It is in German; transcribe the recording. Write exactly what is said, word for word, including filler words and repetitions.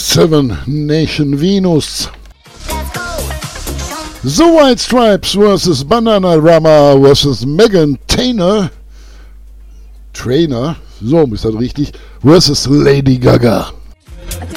Seven Nation Venus. The White Stripes versus Bananarama versus Megan Trainor. Trainer, so ist das richtig, versus Lady Gaga.